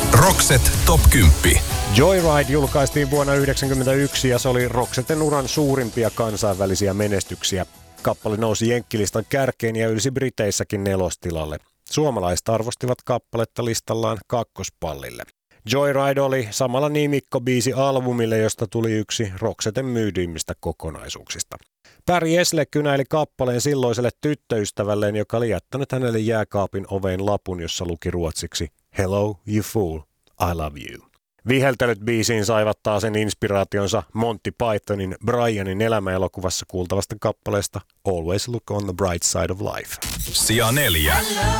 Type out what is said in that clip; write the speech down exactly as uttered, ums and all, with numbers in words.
Roxette Top kymmenen. Joyride julkaistiin vuonna yhdeksänkymmentäyksi ja se oli Roxetten uran suurimpia kansainvälisiä menestyksiä. Kappale nousi jenkkilistan kärkeen ja ylsi Briteissäkin nelostilalle. Suomalaiset arvostivat kappaletta listallaan kakkospallille. Joyride oli samalla nimikko biisi albumille, josta tuli yksi Roxetten myydyimmistä kokonaisuuksista. Barry Esle kynäili kappaleen silloiselle tyttöystävälleen, joka oli jättänyt hänelle jääkaapin oveen lapun, jossa luki ruotsiksi Hello, you fool, I love you. Viheltelyt biisiin saivat taas sen inspiraationsa Monty Pythonin Brianin elämäelokuvassa kuultavasta kappaleesta Always Look on the Bright Side of Life. Sija neljä.